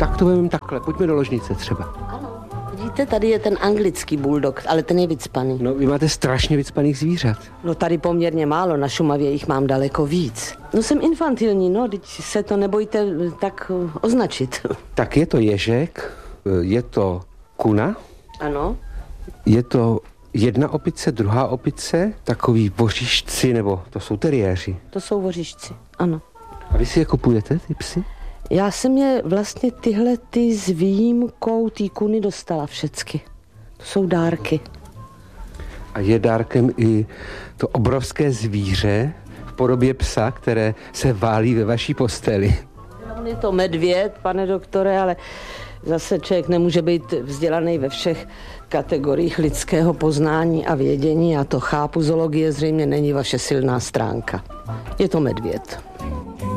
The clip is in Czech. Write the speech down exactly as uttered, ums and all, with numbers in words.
Tak to vememe takhle, pojďme do ložnice třeba. Ano. Vidíte, tady je ten anglický bulldog, ale ten je vycpaný. No, vy máte strašně vycpaných zvířat. No tady poměrně málo, na Šumavě jich mám daleko víc. No jsem infantilní, no, teď se to nebojte tak označit. Tak je to ježek, je to kuna. Ano. Je to jedna opice, druhá opice, takový voříšci, nebo to jsou teriéři. To jsou voříšci, ano. A vy si je kupujete, ty psy? Já jsem je vlastně tyhle ty s výjimkou té kuny dostala všecky. To jsou dárky. A je dárkem i to obrovské zvíře v podobě psa, které se válí ve vaší posteli. On je to medvěd, pane doktore, ale zase člověk nemůže být vzdělaný ve všech kategoriích lidského poznání a vědění. Já to chápu, zoologie zřejmě není vaše silná stránka. Je to medvěd.